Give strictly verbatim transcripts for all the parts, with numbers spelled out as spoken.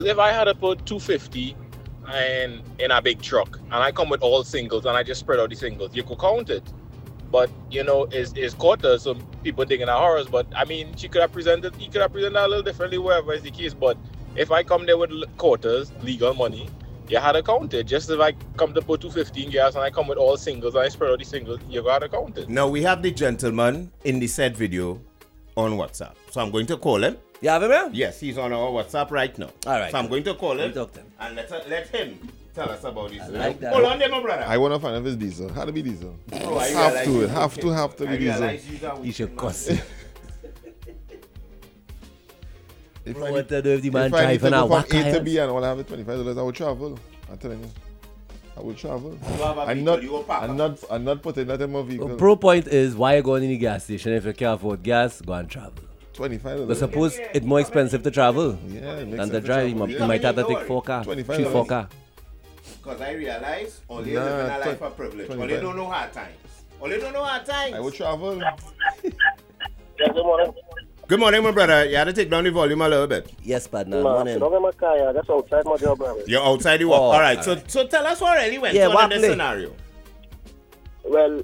if I had to put two fifty and in a big truck and I come with all singles and I just spread out the singles, you could count it. But you know, it's, it's quarters, so people thinking of horrors. But I mean, she could have presented, he could have presented that a little differently, wherever is the case. But if I come there with quarters, legal money, you had to count it. Just if I come to put two fifty in gas and I come with all singles and I spread out the singles, you got to count it. Now we have the gentleman in the said video on WhatsApp, so I'm going to call him. You have him here? Yes, he's on our WhatsApp right now. All right. So I'm going to call him, talk to him. and let, let him tell us about this. like that. Hold on there, my brother. I want to find out if it's diesel. How to be diesel? Oh, I have realize to. you- It have to. Have to I be diesel. realize you got You should weak cuss. man. If Bro, I what need, to do if the man if I need driving to a go whack from A to tires? B and all I have is twenty-five dollars, I will travel. I'm telling you. I will travel. You have a I'm vehicle, not, you will park I'm up. not, I'm not putting that in my vehicle. The pro point is why you going in the gas station if you can't afford gas, go and travel. twenty-five But dollars. suppose it's more expensive to travel Yeah, it makes than sense the to drive. You, travel, might- yeah. you might have to Don't take worry. four car, twenty-five three, four dollars. car. Because I realize all you Nah, live in a life twen- of privilege. All you twenty-five. don't know hard times. All you don't know hard times. I will travel. Good morning. Good morning, my brother. You had to take down the volume a little bit. Yes, partner. Man, Morning. sit down in my car, yeah. That's outside my job, brother. You're outside the work. Oh, all right. all So, right. so tell us what really went Yeah, on what in this play? scenario. Well,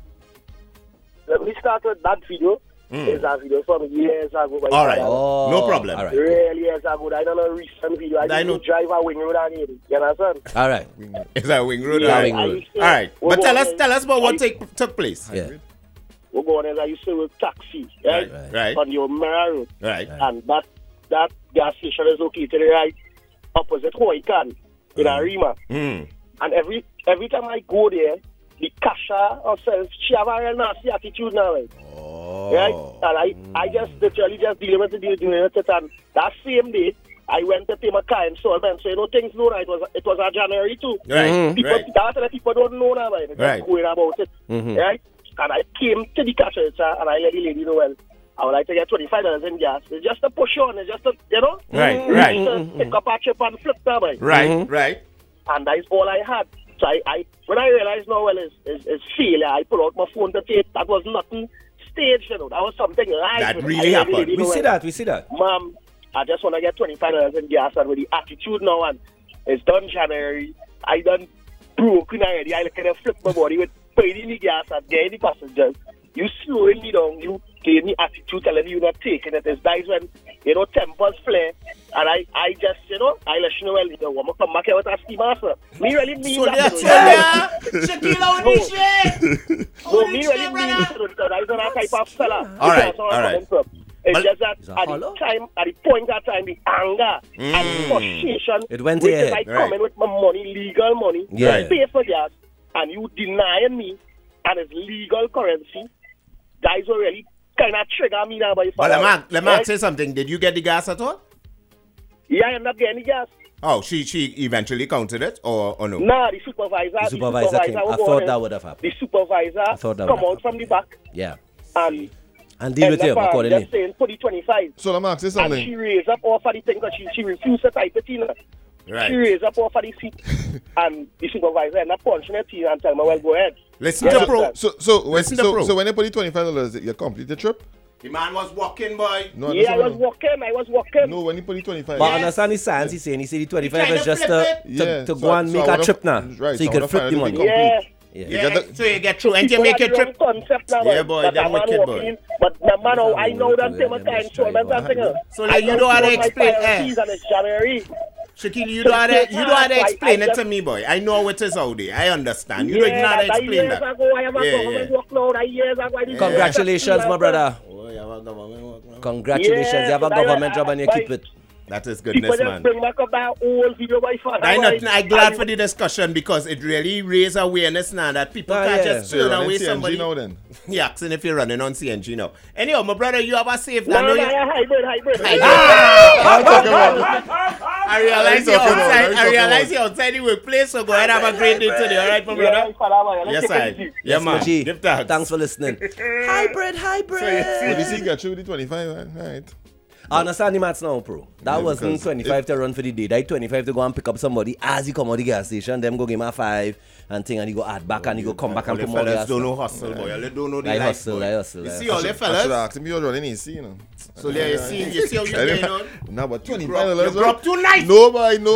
let me start with that video. Mm. It's a video from years ago. by All right. father. Oh, No problem. All right. Really years ago. I don't know a recent video. I I didn't know. drive a wing road on it. You understand? All right. It's a wing road. Yeah, all right. wing I road. used to- All right. we're But tell going us, in- tell us about I what used- take, took place. Yeah. We're going as I used to with taxi, right? Right. Right. On your Mera Road. Right. And that that gas station is located right opposite Hoikan in Arima. Mm. And every every time I go there, the cashier herself, she have a real nasty attitude now, right? Oh. Right? And I, I just literally just dealing with it, dealing with it, and that same day, I went to pay my car installment. So, you know, things know that it was, it was a January too. Right. People, Right. that's why people don't know now, right? They're Right. just going about it, Mhm. right? And I came to the cash register and I let the lady know, well, I would like to get twenty-five dollars in gas. It's just a push on, it's just a, you know? Right, It's right. just a pick up a chip and flip that, right? Right. Mhm. Right. And that's all I had. So I, I when I realized now, well, it's, it's, it's failure, I pull out my phone to tape. That was nothing staged, you know. That was something live. That with it. really I let the happened. lady We know, see well, that. We see that. Mom, I just want to get twenty-five dollars in gas, and with the attitude now, and it's done January, I done broken already. I kind of flip my body with putting the gas and getting the passengers. You slowing me down, you gave me attitude telling me you're not taking it. It's guys when, you know, tempers flare, and I, I just, you know, I let you know, well, you know, I'm going to come back here with a ski master. Me really mean Sonia, that. you know. Sonia, Shaquille O'Neal. No, me really mean that. you know, because I don't have type of fella. All right, That's how I'm all right. coming from. It's But- just that Is it at the hollow? time, at the point that time, the anger Mm. and frustration, It went to which your is head. like Right. coming with my money, legal money, Yeah. to pay for gas, and you denying me, and it's legal currency, guys will really kind of trigger me now by But let me, ask- let me Right? ask you something. Did you get the gas at all? Yeah, I end up getting the gas. Oh, she she eventually counted it, or, or no? Nah, the supervisor, The supervisor came. will I go thought in, that would have happened. The supervisor thought that come would out from the back Yeah. and And deal with end him up, um, accordingly. just saying, put the twenty-five. So let me ask you And something. she raised up off of the thing because she, she refused to type it in. She Right. raised up off of the seat and the supervisor ended up punching her teeth and telling me, well, go ahead. Listen Yeah, to pro. that's So so when, Listen to so, pro. so when they put the twenty-five dollars, you complete the trip? The man was walking, boy. No, Yeah, I listen, was no. walking, I was walking. No, when you put the twenty-five. But Yes. understand the science he's saying. He said the twenty-five He tried is to just flip to, it. to, Yeah, to so go I- and so I make a wanna- trip now. right, so so you I can wanna flip find the out money. if you Yeah. Yeah. Yeah. get the- So you get through and you People make have your the trip. wrong concept now, Yeah, but- boy, but them that man wicked, walking boy. in, But the man, oh, I know that Yeah, them them kind just so drive that on. thing. So like, you know how to explain, eh? And it's January. Shaquille, you know how to, you know how to I- I explain it just- to me, boy. I know it is out there. I understand. You Yeah, don't know how to that- that explain years that. ago, I have a Yeah, government yeah. work now. That years ago, I did- Congratulations, my brother. Oh, you have a government work now. Congratulations. Yeah, you have a but I- government I- job and you I- keep it. That is People goodness, just man. bring back up that old video by father. I boy. not, I'm glad And- for the discussion because it really raised awareness now that people Ah, can't yeah. just So you're turn running away C N G somebody. now then? Yeah, asking if you're running on C N G now. Anyhow, my brother, you have a safe. No, I know no, you. yeah, hybrid, hybrid. I'm talking about. I realize He's you're talking about, outside. he's I talking realize about. you're outside the workplace. So go ahead, have a great day today. All right, my Yeah, brother. father, boy, let's Yes, take it I. easy. Yeah, Yes, man. G. Give thanks. Thanks for listening. Hybrid, hybrid. What did he get you with the twenty-five, man? All right. I understand the maths now, bro. That Yeah, wasn't because twenty-five if- to run for the day. That twenty-five to go and pick up somebody as he come out the gas station. Them go give him a five and thing, and he go add back and he go come back All and the put more fellas gas. don't know hustle, boy. All they don't know the I life, hustle, boy. I hustle, You I see all the I should fellas? ask him, you're running easy, you know. So there you see, you see how you I getting didn't- on? Nah, but You twenty grew up- dollars. you grew up too nice. Nobody knows.